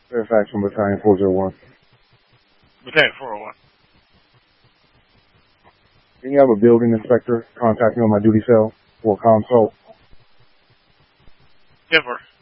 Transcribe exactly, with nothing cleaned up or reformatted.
Fairfax from Battalion four oh one. Battalion four oh one. Can you have a building inspector contact me on my duty cell for a consult? Denver.